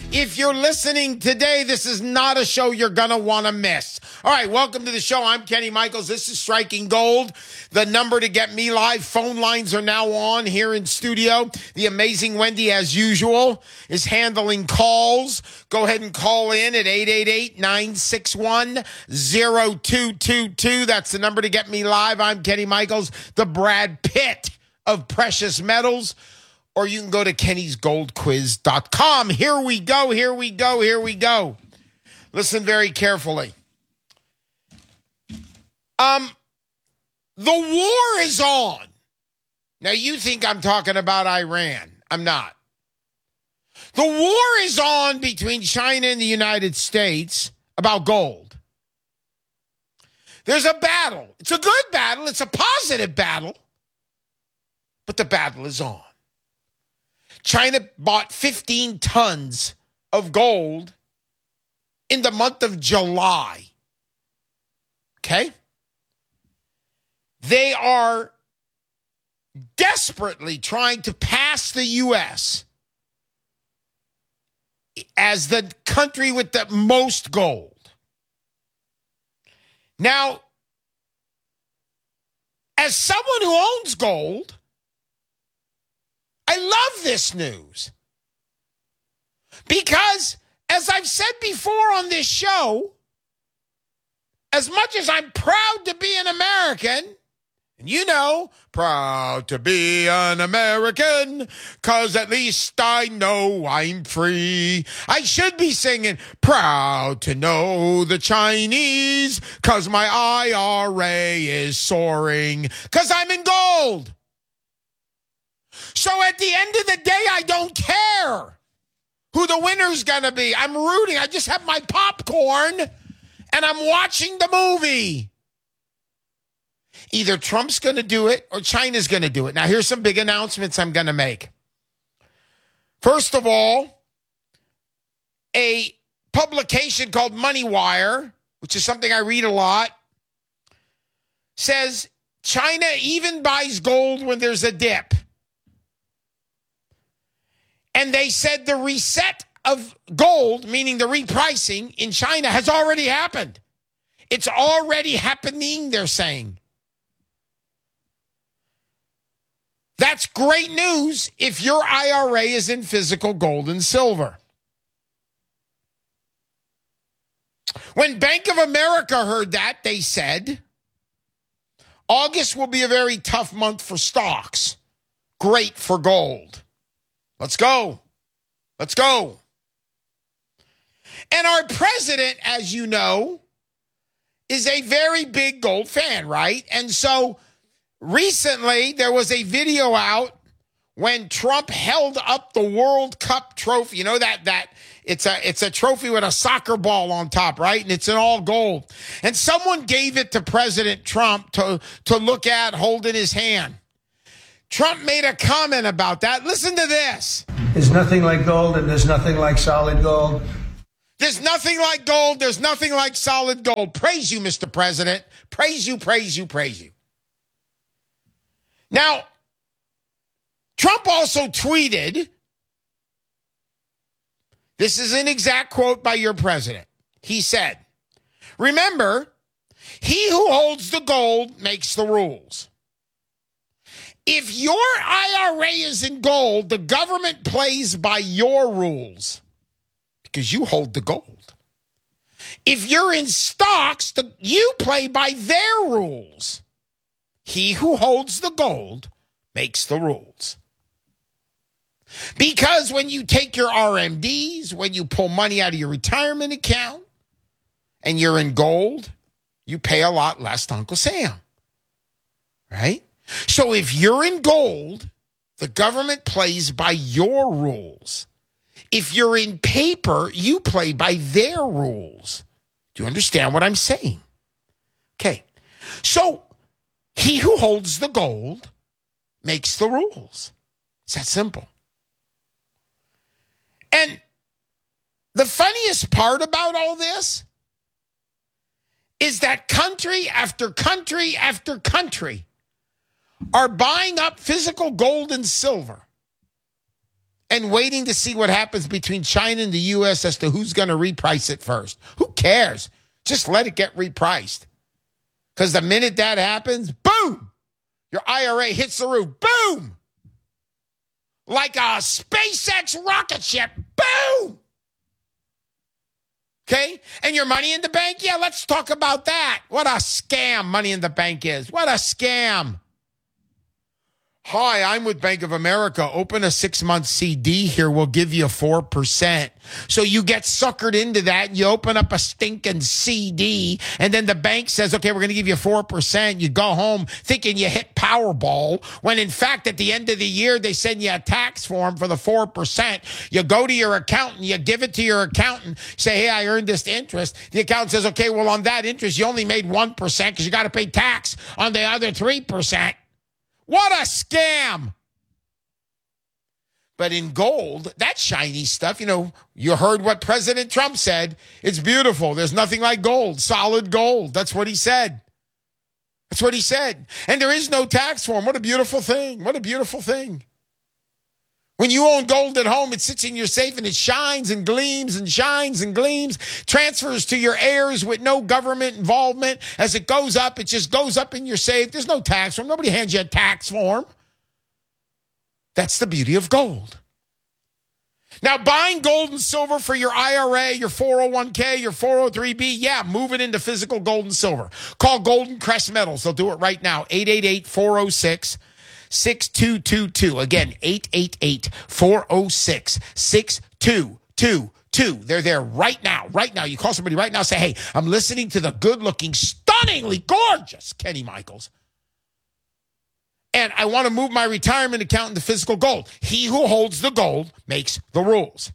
If you're listening today, this is not a show you're going to want to miss. All right, welcome to the show. I'm Kenny Michaels. This is Striking Gold. The number to get me live, phone lines are now on here in studio. The amazing Wendy, as usual, is handling calls. Go ahead and call in at 888-961-0222. That's the number to get me live. I'm Kenny Michaels, the Brad Pitt of precious metals. Or you can go to kennysgoldquiz.com. Here we go, here we go, here we go. Listen very carefully. The war is on. Now, you think I'm talking about Iran. I'm not. The war is on between China and the United States about gold. There's a battle. It's a good battle. It's a positive battle. But the battle is on. China bought 15 tons of gold in the month of July. Okay? They are desperately trying to pass the U.S. as the country with the most gold. Now, as someone who owns gold, I love this news because, as I've said before on this show, as much as I'm proud to be an American, and you know, proud to be an American, 'cause at least I know I'm free. I should be singing, proud to know the Chinese, 'cause my IRA is soaring, 'cause I'm in gold. So at the end of the day, I don't care who the winner's going to be. I'm rooting. I just have my popcorn, and I'm watching the movie. Either Trump's going to do it or China's going to do it. Now, here's some big announcements I'm going to make. First of all, a publication called MoneyWire, which is something I read a lot, says China even buys gold when there's a dip. And they said the reset of gold, meaning the repricing in China, has already happened. It's already happening, they're saying. That's great news if your IRA is in physical gold and silver. When Bank of America heard that, they said, August will be a very tough month for stocks. Great for gold. Let's go. Let's go. And our president, as you know, is a very big gold fan, right? And so recently there was a video out when Trump held up the World Cup trophy. You know that it's a trophy with a soccer ball on top, right? And it's in all gold. And someone gave it to President Trump to look at, hold in his hand. Trump made a comment about that. Listen to this. There's nothing like gold, and there's nothing like solid gold. There's nothing like gold. There's nothing like solid gold. Praise you, Mr. President. Praise you, praise you, praise you. Now, Trump also tweeted, this is an exact quote by your president. He said, remember, he who holds the gold makes the rules. If your IRA is in gold, the government plays by your rules because you hold the gold. If you're in stocks, you play by their rules. He who holds the gold makes the rules. Because when you take your RMDs, when you pull money out of your retirement account and you're in gold, you pay a lot less to Uncle Sam, right? So if you're in gold, the government plays by your rules. If you're in paper, you play by their rules. Do you understand what I'm saying? Okay. So he who holds the gold makes the rules. It's that simple. And the funniest part about all this is that country after country after country are buying up physical gold and silver and waiting to see what happens between China and the U.S. as to who's going to reprice it first. Who cares? Just let it get repriced. Because the minute that happens, boom, your IRA hits the roof. Boom! Like a SpaceX rocket ship. Boom! Okay? And your money in the bank? Yeah, let's talk about that. What a scam money in the bank is. What a scam. Hi, I'm with Bank of America. Open a 6-month CD here. We'll give you 4%. So you get suckered into that. You open up a stinking CD, and then the bank says, okay, we're going to give you 4%. You go home thinking you hit Powerball, when in fact, at the end of the year, they send you a tax form for the 4%. You go to your accountant, you give it to your accountant, say, hey, I earned this interest. The accountant says, okay, well, on that interest, you only made 1% because you got to pay tax on the other 3%. What a scam. But in gold, that shiny stuff, you heard what President Trump said. It's beautiful. There's nothing like gold, solid gold. That's what he said. That's what he said. And there is no tax form. What a beautiful thing. What a beautiful thing. When you own gold at home, it sits in your safe and it shines and gleams and shines and gleams, transfers to your heirs with no government involvement. As it goes up, it just goes up in your safe. There's no tax form. Nobody hands you a tax form. That's the beauty of gold. Now, buying gold and silver for your IRA, your 401k, your 403b, yeah, move it into physical gold and silver. Call Golden Crest Metals. They'll do it right now. 888-406-6222. Again, 888-406-6222. They're there right now. Right now. You call somebody right now, say, hey, I'm listening to the good-looking, stunningly gorgeous Kenny Michaels, and I want to move my retirement account into physical gold. He who holds the gold makes the rules.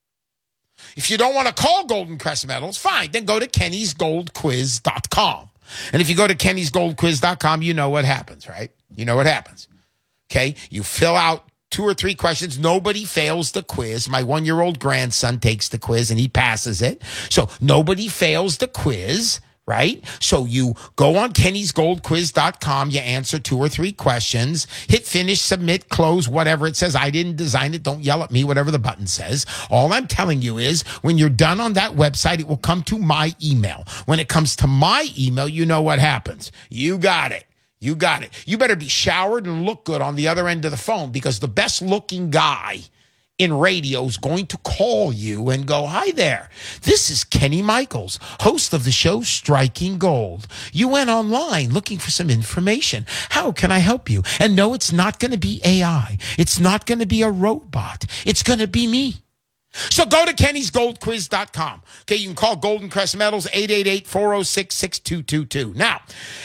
If you don't want to call Golden Crest Metals, fine. Then go to kennysgoldquiz.com. And if you go to kennysgoldquiz.com, you know what happens, right? You know what happens. Okay? You fill out 2 or 3 questions. Nobody fails the quiz. My 1-year-old grandson takes the quiz and he passes it. So nobody fails the quiz. Right? So you go on kennysgoldquiz.com, you answer 2 or 3 questions, hit finish, submit, close, whatever it says. I didn't design it. Don't yell at me, whatever the button says. All I'm telling you is when you're done on that website, it will come to my email. When it comes to my email, you know what happens. You got it. You got it. You better be showered and look good on the other end of the phone, because the best looking guy in radio is going to call you and go, hi there. This is Kenny Michaels, host of the show Striking Gold. You went online looking for some information. How can I help you? And no, it's not going to be AI. It's not going to be a robot. It's going to be me. So go to kennysgoldquiz.com. Okay, you can call Golden Crest Metals, 888-406-6222. Now,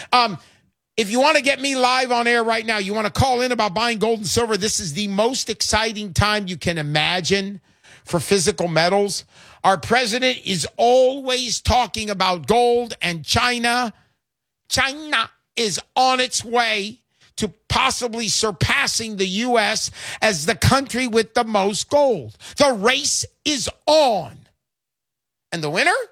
if you want to get me live on air right now, you want to call in about buying gold and silver, this is the most exciting time you can imagine for physical metals. Our president is always talking about gold, and China is on its way to possibly surpassing the U.S. as the country with the most gold. The race is on. And the winner?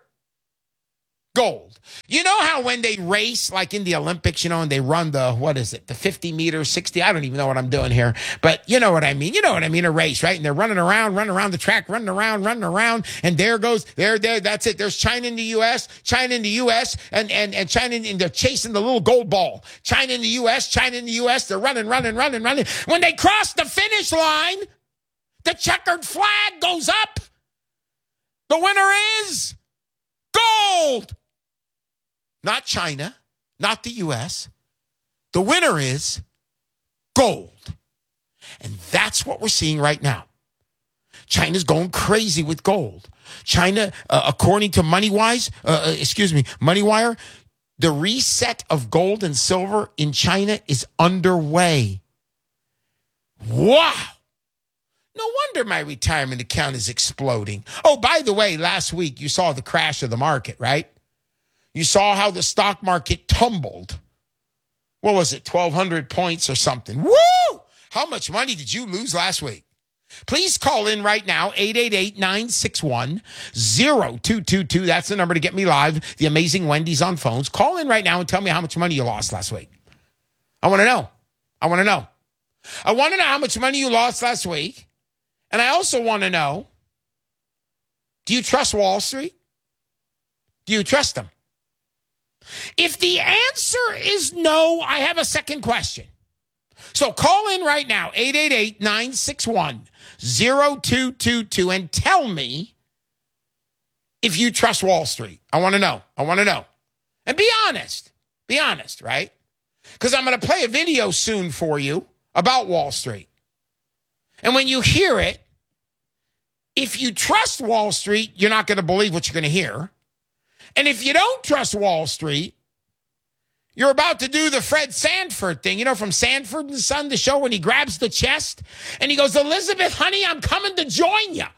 Gold. You know how when they race, like in the Olympics, and they run the 50 meters, 60, I don't even know what I'm doing here, but you know what I mean. You know what I mean, a race, right? And they're running around the track, running around, and there, that's it. There's China and the U.S., and China, and they're chasing the little gold ball. China and the U.S., they're running. When they cross the finish line, the checkered flag goes up. The winner is gold. Not China, not the U.S. The winner is gold. And that's what we're seeing right now. China's going crazy with gold. China, according to Moneywire, the reset of gold and silver in China is underway. Wow. No wonder my retirement account is exploding. Oh, by the way, last week you saw the crash of the market, right? You saw how the stock market tumbled. What was it, 1,200 points or something? Woo! How much money did you lose last week? Please call in right now, 888-961-0222. That's the number to get me live. The amazing Wendy's on phones. Call in right now and tell me how much money you lost last week. I want to know. I want to know how much money you lost last week. And I also want to know, do you trust Wall Street? Do you trust them? If the answer is no, I have a second question. So call in right now, 888-961-0222, and tell me if you trust Wall Street. I want to know. I want to know. And be honest. Be honest, right? Because I'm going to play a video soon for you about Wall Street. And when you hear it, if you trust Wall Street, you're not going to believe what you're going to hear. And if you don't trust Wall Street, you're about to do the Fred Sanford thing, from Sanford and Son, the show, when he grabs the chest and he goes, Elizabeth, honey, I'm coming to join you.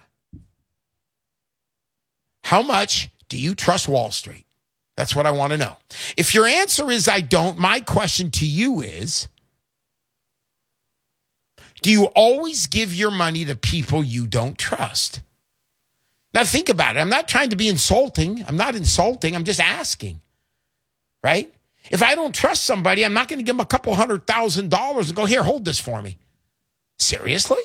How much do you trust Wall Street? That's what I want to know. If your answer is I don't, my question to you is, do you always give your money to people you don't trust? Now think about it. I'm not trying to be insulting. I'm not insulting. I'm just asking, right? If I don't trust somebody, I'm not going to give them a couple $100,000 and go, here, hold this for me. Seriously?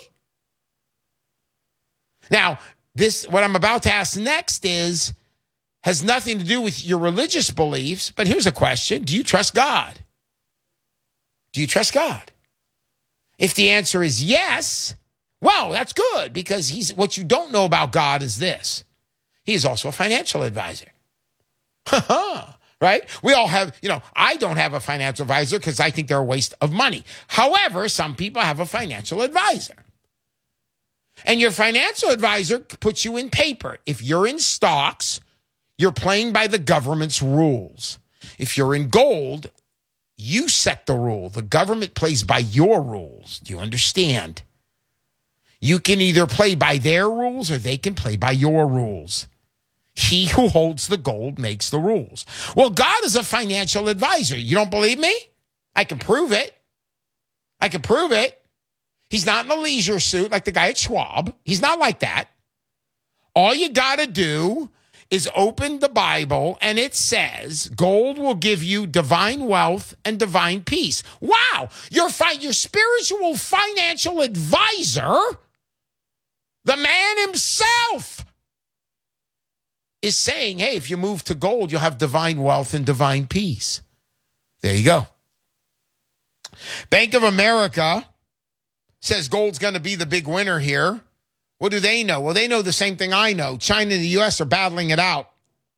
Now, what I'm about to ask next has nothing to do with your religious beliefs, but here's a question. Do you trust God? Do you trust God? If the answer is yes, well, that's good, because what you don't know about God is this. He is also a financial advisor. Right? We all have, I don't have a financial advisor because I think they're a waste of money. However, some people have a financial advisor. And your financial advisor puts you in paper. If you're in stocks, you're playing by the government's rules. If you're in gold, you set the rule. The government plays by your rules. Do you understand? You can either play by their rules or they can play by your rules. He who holds the gold makes the rules. Well, God is a financial advisor. You don't believe me? I can prove it. I can prove it. He's not in a leisure suit like the guy at Schwab. He's not like that. All you got to do is open the Bible, and it says gold will give you divine wealth and divine peace. Wow. Your spiritual financial advisor, the man himself, is saying, hey, if you move to gold, you'll have divine wealth and divine peace. There you go. Bank of America says gold's going to be the big winner here. What do they know? Well, they know the same thing I know. China and the U.S. are battling it out.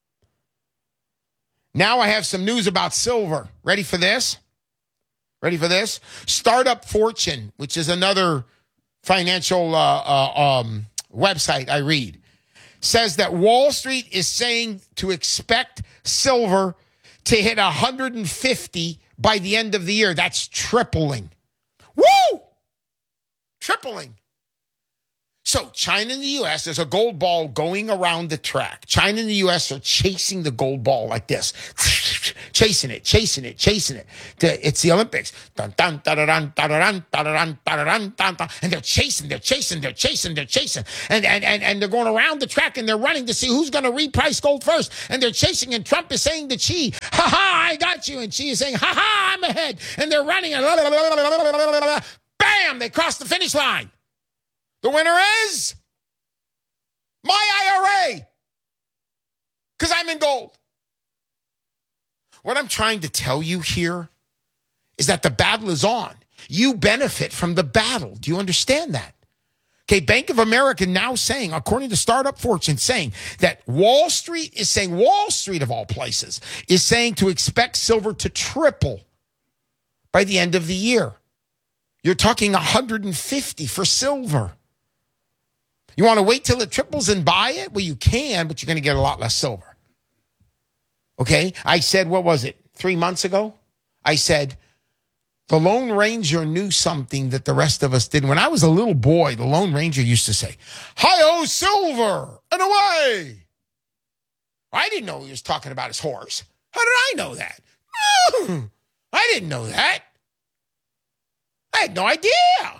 Now I have some news about silver. Ready for this? Ready for this? Startup Fortune, which is another financial website I read, says that Wall Street is saying to expect silver to hit 150 by the end of the year. That's tripling. Woo! Tripling. So China and the U.S., there's a gold ball going around the track. China and the U.S. are chasing the gold ball like this. Chasing it. It's the Olympics. Dun, dun, dun, dun, dun, dun, dun, dun, dun, dun. And they're chasing. And they're going around the track and they're running to see who's going to reprice gold first. And they're chasing, and Trump is saying to Xi, ha, I got you. And Xi is saying, ha, I'm ahead. And they're running. And bam, they cross the finish line. The winner is my IRA, because I'm in gold. What I'm trying to tell you here is that the battle is on. You benefit from the battle. Do you understand that? Okay, Bank of America now saying, according to Startup Fortune, saying that Wall Street of all places, is saying to expect silver to triple by the end of the year. You're talking 150 for silver. You want to wait till it triples and buy it? Well, you can, but you're going to get a lot less silver. Okay? I said, what was it, 3 months ago? I said, the Lone Ranger knew something that the rest of us didn't. When I was a little boy, the Lone Ranger used to say, hi-oh, silver, and away. I didn't know he was talking about his horse. How did I know that? I didn't know that. I had no idea.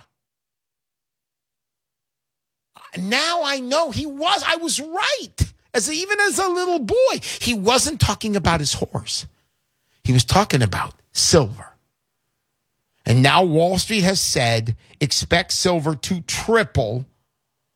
Now I know I was right. Even as a little boy, he wasn't talking about his horse. He was talking about silver. And now Wall Street has said, expect silver to triple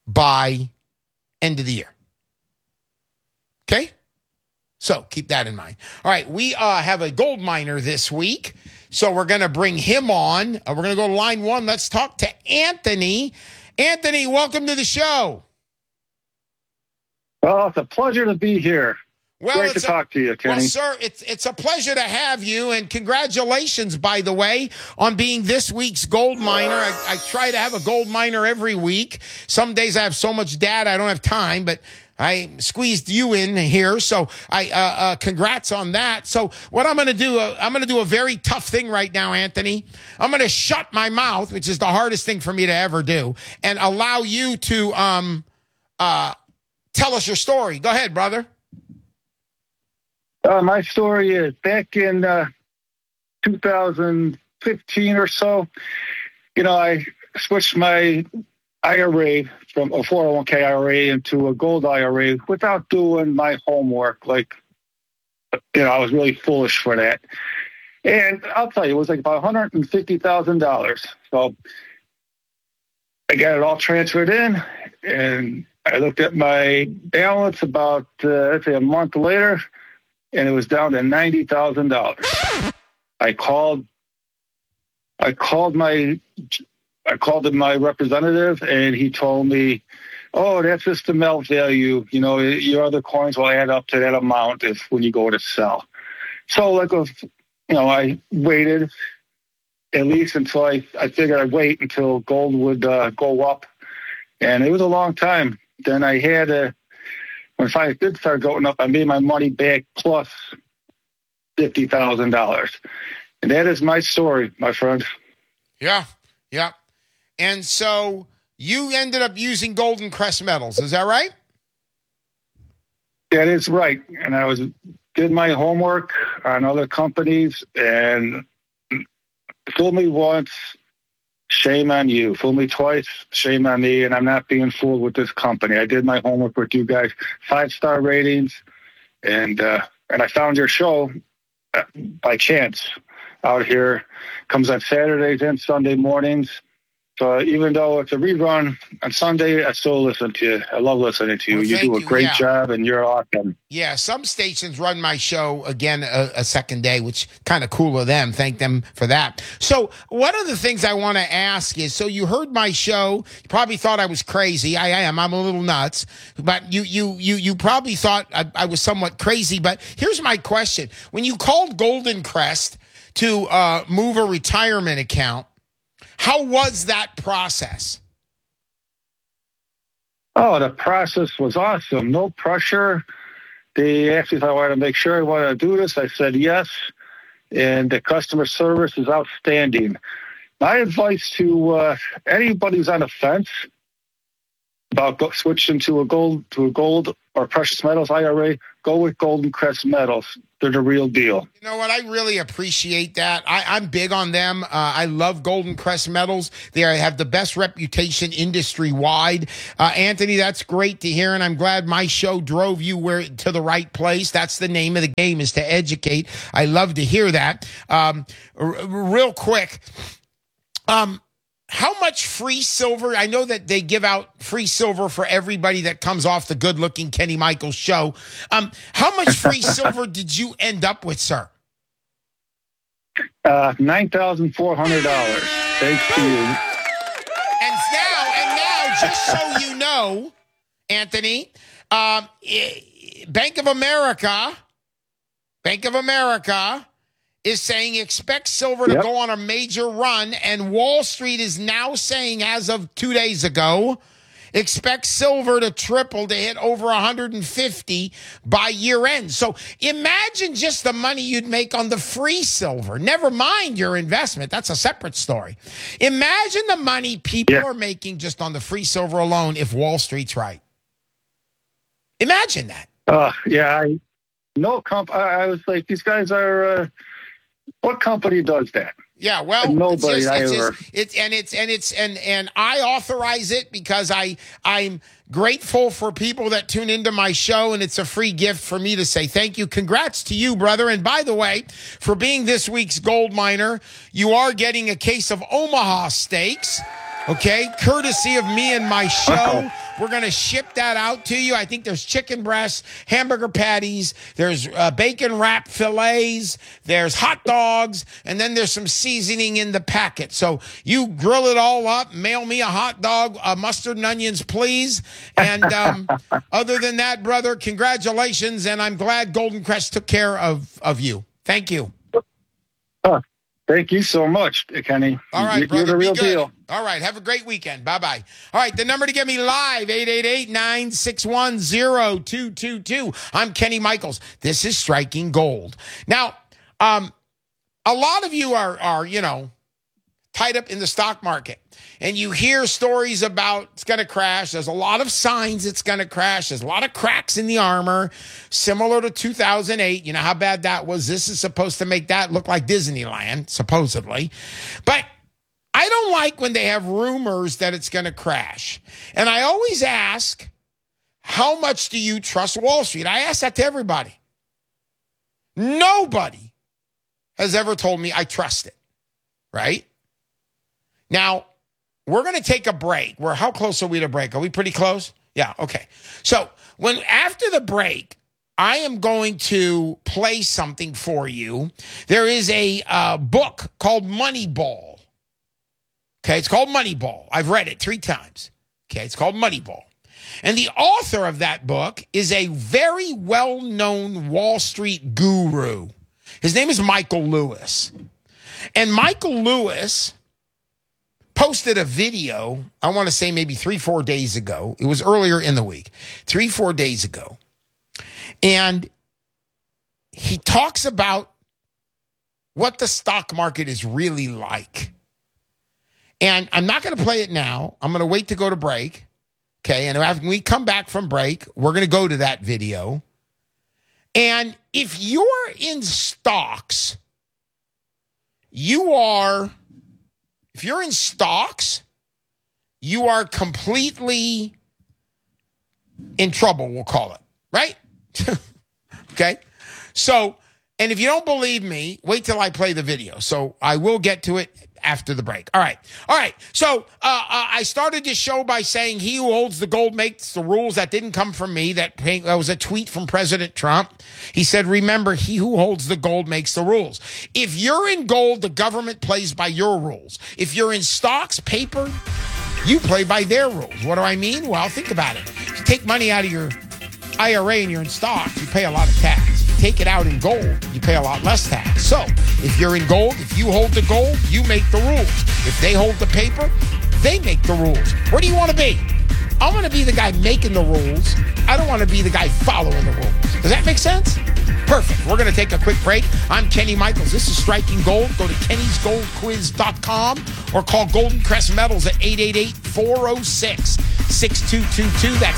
by end of the year. Okay? So keep that in mind. All right, we have a gold miner this week, so we're going to bring him on. We're going to go to line one. Let's talk to Anthony. Anthony, welcome to the show. Well, it's a pleasure to be here. Well, Great to talk to you, Kenny. Well, sir, it's a pleasure to have you, and congratulations, by the way, on being this week's gold miner. I try to have a gold miner every week. Some days I have so much data I don't have time, but I squeezed you in here, so I congrats on that. So what I'm going to do, I'm going to do a very tough thing right now, Anthony. I'm going to shut my mouth, which is the hardest thing for me to ever do, and allow you to tell us your story. Go ahead, brother. My story is back in 2015 or so. I switched my IRA from a 401k IRA into a gold IRA without doing my homework. I was really foolish for that. And I'll tell you, it was like about $150,000. So I got it all transferred in, and I looked at my balance about, let's say, a month later, and it was down to $90,000. I called my representative, and he told me, "Oh, that's just the melt value. Your other coins will add up to that amount when you go to sell." So, I waited at least until I figured I'd wait until gold would go up, and it was a long time. Then I had when finally did start going up, I made my money back plus $50,000. And that is my story, my friend. Yeah. And so you ended up using Golden Crest Metals. Is that right? That is right. And did my homework on other companies, and fooled me once, shame on you. Fool me twice, shame on me, and I'm not being fooled with this company. I did my homework with you guys, 5-star ratings, and I found your show by chance out here. Comes on Saturdays and Sunday mornings. So even though it's a rerun on Sunday, I still listen to you. I love listening to you. Well, you do a great job, and you're awesome. Yeah, some stations run my show again a second day, which kind of cool of them. Thank them for that. So one of the things I want to ask is, so you heard my show, you probably thought I was crazy. I am. I'm a little nuts. But you probably thought I was somewhat crazy. But here's my question. When you called Golden Crest to move a retirement account, how was that process? Oh, the process was awesome. No pressure. They asked me if I wanted to make sure I wanted to do this. I said yes. And the customer service is outstanding. My advice to anybody who's on the fence about switching to a gold or precious metals IRA, go with Golden Crest Metals. They're the real deal. You know what? I really appreciate that. I'm big on them. I love Golden Crest Metals. They have the best reputation industry-wide. Anthony, that's great to hear, and I'm glad my show drove you to the right place. That's the name of the game, is to educate. I love to hear that. Real quick, how much free silver? I know that they give out free silver for everybody that comes off the good-looking Kenny Michaels show. How much free silver did you end up with, sir? $9,400. Thanks to you. And now, just so you know, Anthony, Bank of America is saying expect silver to go on a major run, and Wall Street is now saying, as of 2 days ago, expect silver to triple to hit over 150 by year end. So imagine just the money you'd make on the free silver. Never mind your investment. That's a separate story. Imagine the money people are making just on the free silver alone if Wall Street's right. Imagine that. I was like, these guys are... what company does that? Yeah, well, nobody and I authorize it because I'm grateful for people that tune into my show, and it's a free gift for me to say thank you. Congrats to you, brother. And by the way, for being this week's gold miner, you are getting a case of Omaha Steaks, okay, courtesy of me and my show. We're going to ship that out to you. I think there's chicken breasts, hamburger patties, there's bacon wrap fillets, there's hot dogs, and then there's some seasoning in the packet. So you grill it all up, mail me a hot dog, mustard and onions, please. And other than that, brother, congratulations, and I'm glad Golden Crest took care of you. Thank you. Thank you so much, Kenny. All right, You're brother, the real be good. deal. All right, have a great weekend. Bye-bye. All right, the number to get me live, 888-961-0222. I'm Kenny Michaels. This is Striking Gold. Now, a lot of you are tied up in the stock market, and you hear stories about it's going to crash. There's a lot of signs it's going to crash. There's a lot of cracks in the armor, similar to 2008. You know how bad that was. This is supposed to make that look like Disneyland, supposedly. But I don't like when they have rumors that it's going to crash. And I always ask, how much do you trust Wall Street? I ask that to everybody. Nobody has ever told me I trust it, right? Now, we're going to take a break. How close are we to break? Are we pretty close? Yeah, okay. So after the break, I am going to play something for you. There is a book called Moneyball. Okay, it's called Moneyball. I've read it 3 times. Okay, it's called Moneyball. And the author of that book is a very well-known Wall Street guru. His name is Michael Lewis. And Michael Lewis posted a video, I want to say maybe 3-4 days ago. It was earlier in the week, 3-4 days ago. And he talks about what the stock market is really like. And I'm not going to play it now. I'm going to wait to go to break. Okay, and when we come back from break, we're going to go to that video. And if you're in stocks, you are completely in trouble, we'll call it, right? Okay? So, and if you don't believe me, wait till I play the video. So I will get to it after the break. All right. So I started this show by saying he who holds the gold makes the rules. That didn't come from me. That was a tweet from President Trump. He said, remember, he who holds the gold makes the rules. If you're in gold, the government plays by your rules. If you're in stocks, paper, you play by their rules. What do I mean? Well, think about it. If you take money out of your IRA and you're in stocks, you pay a lot of tax. If you take it out in gold, you pay a lot less tax. So if you're in gold, if you hold the gold, you make the rules. If they hold the paper, they make the rules. Where do you want to be? I want to be the guy making the rules. I don't want to be the guy following the rules. Does that make sense? Perfect. We're going to take a quick break. I'm Kenny Michaels. This is Striking Gold. Go to kennysgoldquiz.com or call Golden Crest Metals at 888-406-6222. That's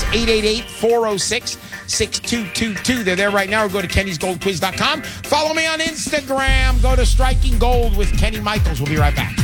888-406-6222. They're there right now. Or go to kennysgoldquiz.com. Follow me on Instagram. Go to Striking Gold with Kenny Michaels. We'll be right back.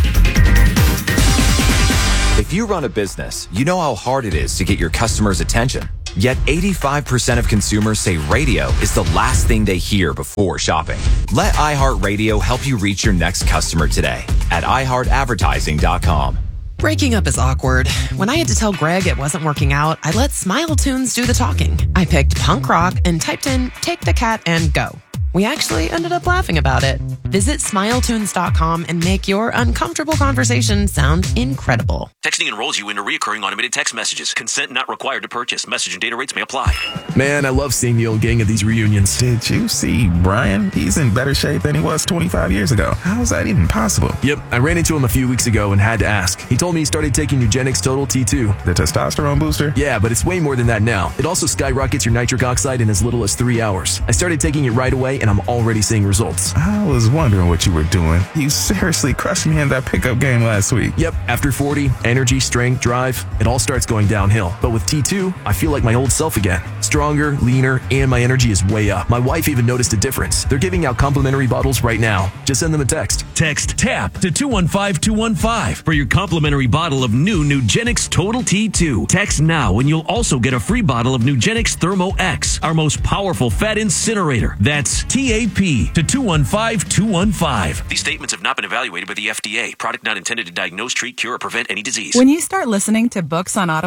If you run a business, you know how hard it is to get your customers' attention. Yet 85% of consumers say radio is the last thing they hear before shopping. Let iHeartRadio help you reach your next customer today at iHeartAdvertising.com. Breaking up is awkward. When I had to tell Greg it wasn't working out, I let Smile Tunes do the talking. I picked punk rock and typed in Take the Cat and Go. We actually ended up laughing about it. Visit SmileTunes.com and make your uncomfortable conversation sound incredible. Texting enrolls you into recurring automated text messages. Consent not required to purchase. Message and data rates may apply. Man, I love seeing the old gang at these reunions. Did you see Brian? He's in better shape than he was 25 years ago. How is that even possible? Yep, I ran into him a few weeks ago and had to ask. He told me he started taking Nugenix Total T2. The testosterone booster? Yeah, but it's way more than that now. It also skyrockets your nitric oxide in as little as 3 hours. I started taking it right away and I'm already seeing results. I was wondering what you were doing. You seriously crushed me in that pickup game last week. Yep, after 40, energy, strength, drive, it all starts going downhill. But with T2, I feel like my old self again. Stronger, leaner, and my energy is way up. My wife even noticed a difference. They're giving out complimentary bottles right now. Just send them a text. Text TAP to 215-215 for your complimentary bottle of new Nugenix Total T2. Text now and you'll also get a free bottle of Nugenix Thermo X, our most powerful fat incinerator. That's TAP to 215-215. These statements have not been evaluated by the FDA. Product not intended to diagnose, treat, cure, or prevent any disease. When you start listening to books on Audible,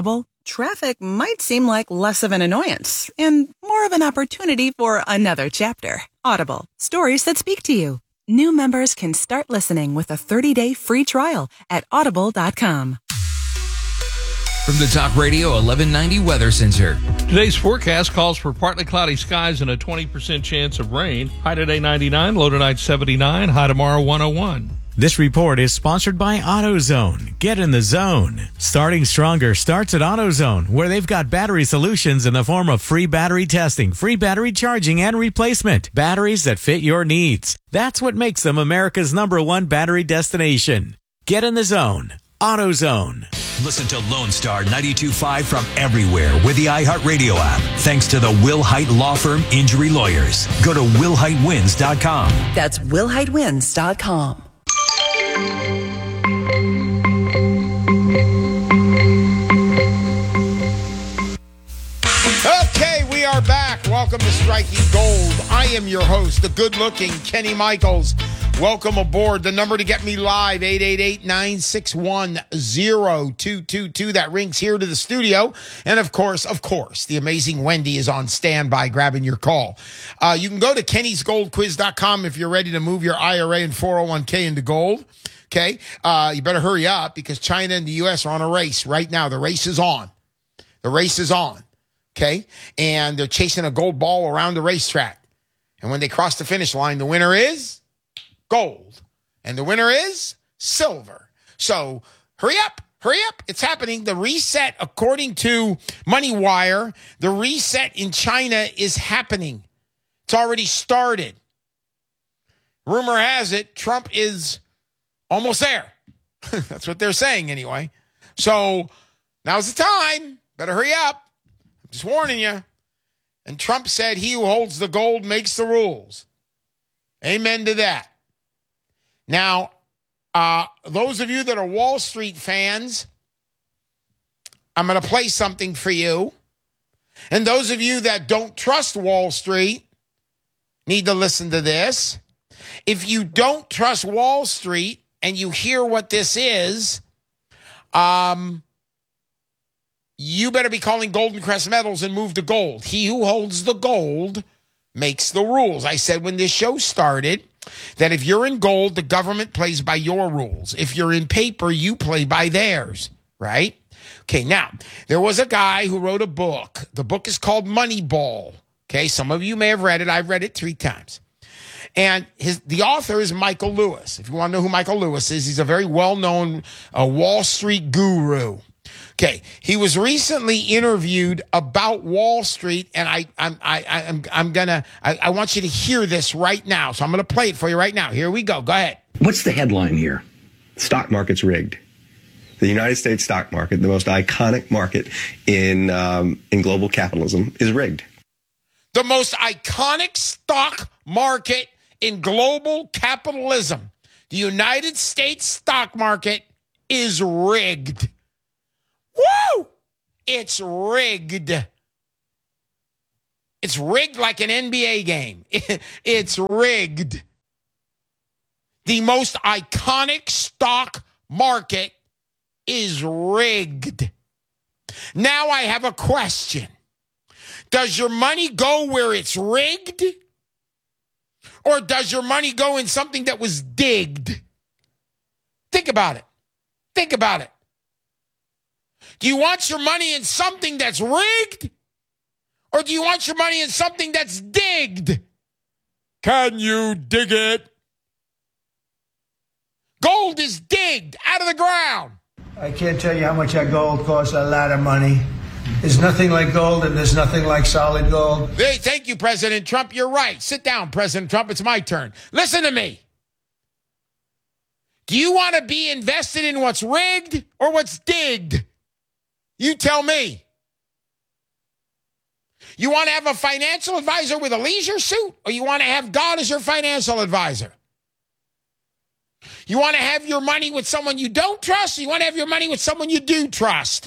traffic might seem like less of an annoyance and more of an opportunity for another chapter. Audible, stories that speak to you. New members can start listening with a 30-day free trial at audible.com. From the Talk Radio 1190 Weather Center. Today's forecast calls for partly cloudy skies and a 20% chance of rain. High today 99, low tonight 79, high tomorrow 101. This report is sponsored by AutoZone. Get in the zone. Starting Stronger starts at AutoZone, where they've got battery solutions in the form of free battery testing, free battery charging, and replacement. Batteries that fit your needs. That's what makes them America's #1 battery destination. Get in the zone. AutoZone. Listen to Lone Star 92.5 from everywhere with the iHeartRadio app. Thanks to the Will Hite Law Firm Injury Lawyers. Go to willhitewins.com. That's willhitewins.com. Okay, we are back. Welcome to Striking Gold. I am your host, the good-looking Kenny Michaels. Welcome aboard. The number to get me live, 888-961-0222. That rings here to the studio. And of course, the amazing Wendy is on standby grabbing your call. You can go to kennysgoldquiz.com if you're ready to move your IRA and 401k into gold. Okay. You better hurry up because China and the U.S. are on a race right now. The race is on. Okay. And they're chasing a gold ball around the racetrack. And when they cross the finish line, the winner is gold. And the winner is silver. So hurry up. It's happening. The reset, according to MoneyWire, the reset in China is happening. It's already started. Rumor has it, Trump is almost there. That's what they're saying anyway. So now's the time. Better hurry up. I'm just warning you. And Trump said he who holds the gold makes the rules. Amen to that. Now, those of you that are Wall Street fans, I'm going to play something for you. And those of you that don't trust Wall Street need to listen to this. If you don't trust Wall Street and you hear what this is, you better be calling Golden Crest Metals and move to gold. He who holds the gold makes the rules. I said when this show started that if you're in gold, the government plays by your rules. If you're in paper, you play by theirs, right? Okay, now, there was a guy who wrote a book. The book is called Moneyball. Okay, some of you may have read it. I've read it 3 times. And the author is Michael Lewis. If you want to know who Michael Lewis is, he's a very well-known Wall Street guru. Okay, he was recently interviewed about Wall Street, and I want you to hear this right now. So I'm going to play it for you right now. Here we go. Go ahead. What's the headline here? Stock market's rigged. The United States stock market, the most iconic market in global capitalism, is rigged. The most iconic stock market in global capitalism, the United States stock market, is rigged. Woo! It's rigged. It's rigged like an NBA game. It's rigged. The most iconic stock market is rigged. Now I have a question. Does your money go where it's rigged? Or does your money go in something that was digged? Think about it. Think about it. Do you want your money in something that's rigged? Or do you want your money in something that's digged? Can you dig it? Gold is digged out of the ground. I can't tell you how much that gold costs. A lot of money. There's nothing like gold, and there's nothing like solid gold. Hey, thank you, President Trump. You're right. Sit down, President Trump. It's my turn. Listen to me. Do you want to be invested in what's rigged or what's digged? You tell me. You want to have a financial advisor with a leisure suit, or you want to have God as your financial advisor? You want to have your money with someone you don't trust, or you want to have your money with someone you do trust?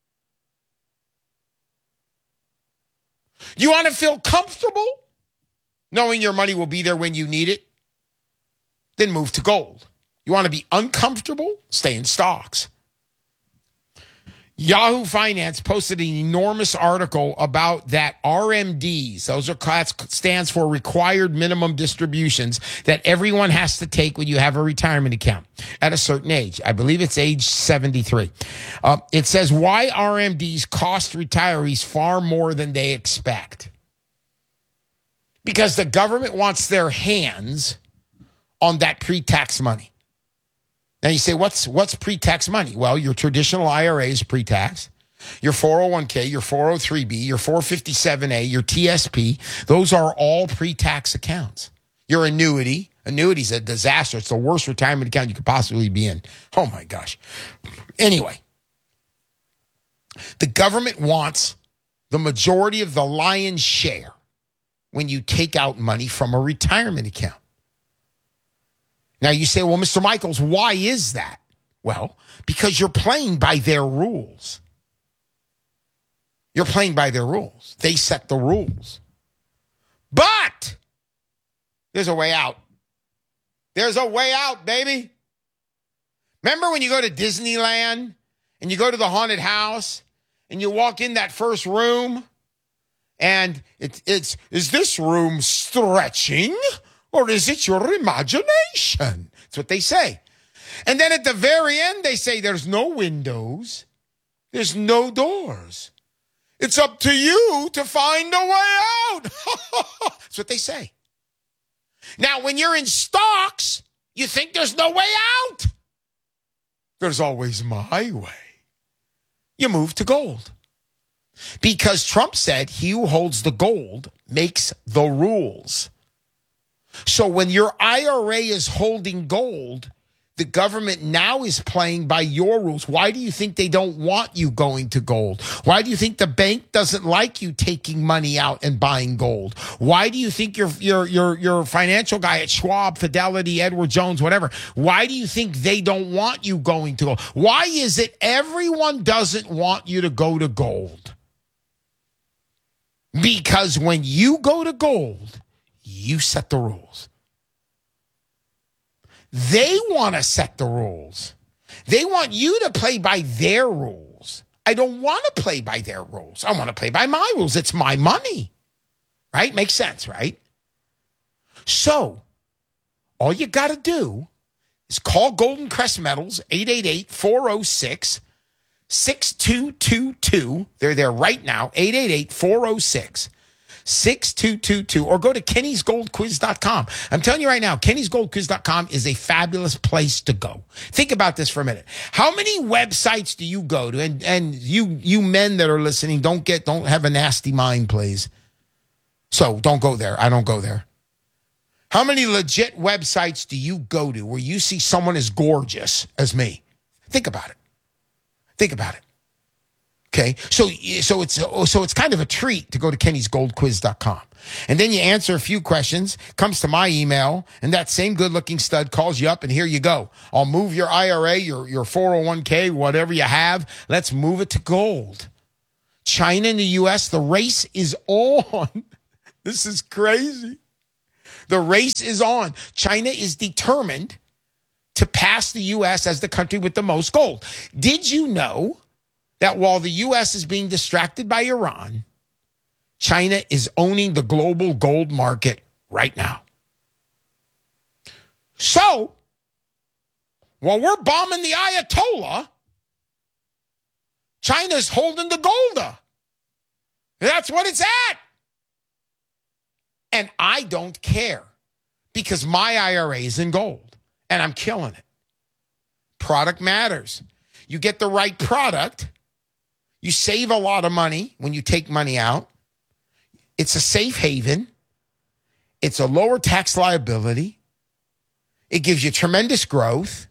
You want to feel comfortable knowing your money will be there when you need it? Then move to gold. You want to be uncomfortable? Stay in stocks. Yahoo Finance posted an enormous article about that RMDs. Those are stands for required minimum distributions that everyone has to take when you have a retirement account at a certain age. I believe it's age 73. It says why RMDs cost retirees far more than they expect. Because the government wants their hands on that pre-tax money. Now you say, what's pre-tax money? Well, your traditional IRA is pre-tax. Your 401k, your 403b, your 457a, your TSP, those are all pre-tax accounts. Your annuity's a disaster. It's the worst retirement account you could possibly be in. Oh my gosh. Anyway, the government wants the majority of the lion's share when you take out money from a retirement account. Now you say, well, Mr. Michaels, why is that? Well, because you're playing by their rules. You're playing by their rules. They set the rules. But there's a way out. There's a way out, baby. Remember when you go to Disneyland and you go to the haunted house and you walk in that first room and is this room stretching? Or is it your imagination? That's what they say. And then at the very end, they say there's no windows. There's no doors. It's up to you to find a way out. That's what they say. Now, when you're in stocks, you think there's no way out. There's always my way. You move to gold. Because Trump said he who holds the gold makes the rules. So when your IRA is holding gold, the government now is playing by your rules. Why do you think they don't want you going to gold? Why do you think the bank doesn't like you taking money out and buying gold? Why do you think your financial guy at Schwab, Fidelity, Edward Jones, whatever, why do you think they don't want you going to gold? Why is it everyone doesn't want you to go to gold? Because when you go to gold, you set the rules. They want to set the rules. They want you to play by their rules. I don't want to play by their rules. I want to play by my rules. It's my money. Right? Makes sense, right? So, all you got to do is call Golden Crest Metals, 888-406-6222. They're there right now, 888-406-6222, or go to kennysgoldquiz.com. I'm telling you right now, kennysgoldquiz.com is a fabulous place to go. Think about this for a minute. How many websites do you go to? And you men that are listening, don't have a nasty mind, please. So don't go there. I don't go there. How many legit websites do you go to where you see someone as gorgeous as me? Think about it. Think about it. Okay, so it's kind of a treat to go to kennysgoldquiz.com. And then you answer a few questions, comes to my email, and that same good-looking stud calls you up, and here you go. I'll move your IRA, your 401k, whatever you have. Let's move it to gold. China and the U.S., the race is on. This is crazy. The race is on. China is determined to pass the U.S. as the country with the most gold. Did you know that while the U.S. is being distracted by Iran, China is owning the global gold market right now? So, while we're bombing the Ayatollah, China's holding the golda. That's what it's at. And I don't care because my IRA is in gold and I'm killing it. Product matters. You get the right product. You save a lot of money when you take money out. It's a safe haven. It's a lower tax liability. It gives you tremendous growth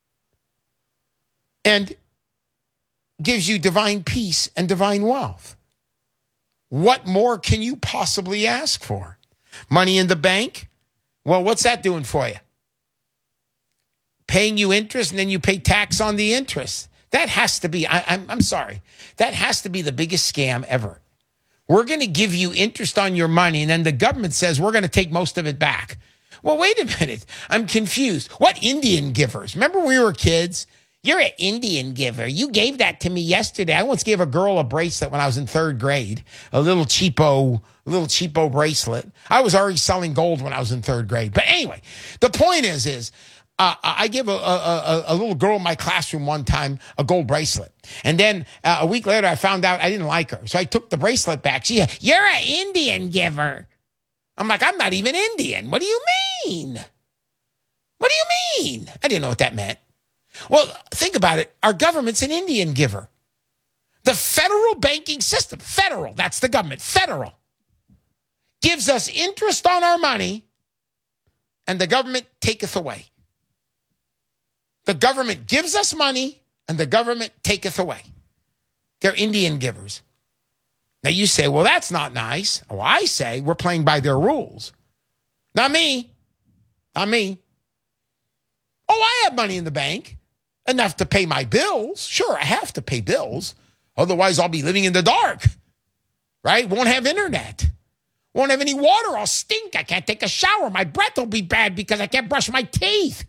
and gives you divine peace and divine wealth. What more can you possibly ask for? Money in the bank? Well, what's that doing for you? Paying you interest and then you pay tax on the interest. That has to be, I'm sorry, that has to be the biggest scam ever. We're going to give you interest on your money and then the government says we're going to take most of it back. Well, wait a minute. I'm confused. What Indian givers? Remember when we were kids? You're an Indian giver. You gave that to me yesterday. I once gave a girl a bracelet when I was in 3rd grade, a little cheapo bracelet. I was already selling gold when I was in 3rd grade. But anyway, the point is I gave a little girl in my classroom one time a gold bracelet. And then a week later, I found out I didn't like her. So I took the bracelet back. She said, "You're an Indian giver." I'm like, "I'm not even Indian. What do you mean? What do you mean?" I didn't know what that meant. Well, think about it. Our government's an Indian giver. The federal banking system, federal, that's the government, federal, gives us interest on our money, and the government taketh away. The government gives us money, and the government taketh away. They're Indian givers. Now you say, well, that's not nice. Well, I say we're playing by their rules. Not me. Not me. Oh, I have money in the bank. Enough to pay my bills. Sure, I have to pay bills. Otherwise, I'll be living in the dark. Right? Won't have internet. Won't have any water. I'll stink. I can't take a shower. My breath will be bad because I can't brush my teeth.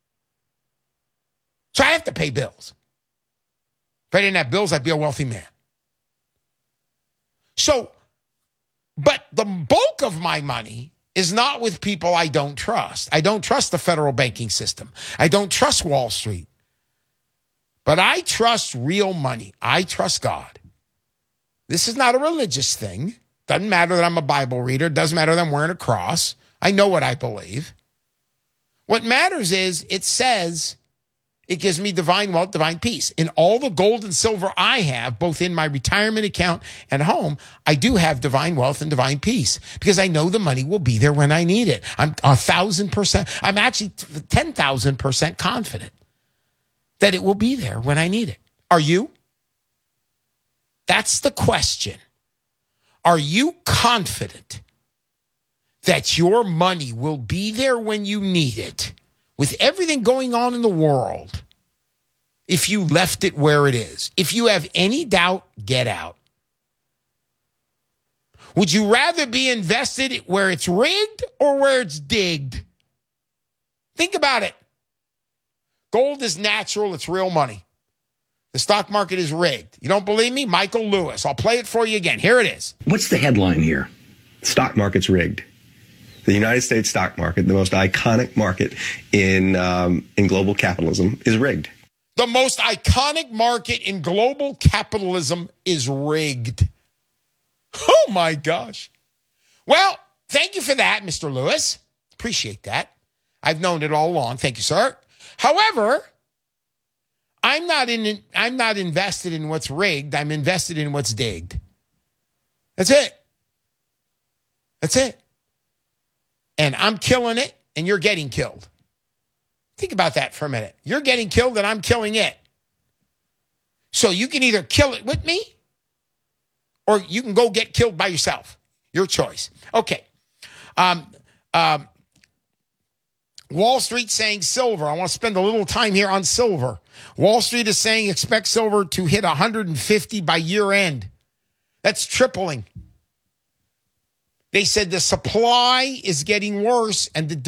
So I have to pay bills. If I didn't have bills, I'd be a wealthy man. So, but the bulk of my money is not with people I don't trust. I don't trust the federal banking system. I don't trust Wall Street. But I trust real money. I trust God. This is not a religious thing. Doesn't matter that I'm a Bible reader. Doesn't matter that I'm wearing a cross. I know what I believe. What matters is it says it gives me divine wealth, divine peace. In all the gold and silver I have, both in my retirement account and home, I do have divine wealth and divine peace because I know the money will be there when I need it. I'm 1,000%. I'm actually 10,000% confident that it will be there when I need it. Are you? That's the question. Are you confident that your money will be there when you need it? With everything going on in the world, if you left it where it is. If you have any doubt, get out. Would you rather be invested where it's rigged or where it's digged? Think about it. Gold is natural. It's real money. The stock market is rigged. You don't believe me? Michael Lewis. I'll play it for you again. Here it is. What's the headline here? Stock market's rigged. The United States stock market, the most iconic market in global capitalism, is rigged. The most iconic market in global capitalism is rigged. Oh, my gosh. Well, thank you for that, Mr. Lewis. Appreciate that. I've known it all along. Thank you, sir. However, I'm not invested in what's rigged. I'm invested in what's digged. That's it. That's it. And I'm killing it, and you're getting killed. Think about that for a minute. You're getting killed, and I'm killing it. So you can either kill it with me, or you can go get killed by yourself. Your choice. Okay. Wall Street saying silver. I want to spend a little time here on silver. Wall Street is saying expect silver to hit 150 by year end. That's tripling. They said the supply is getting worse and the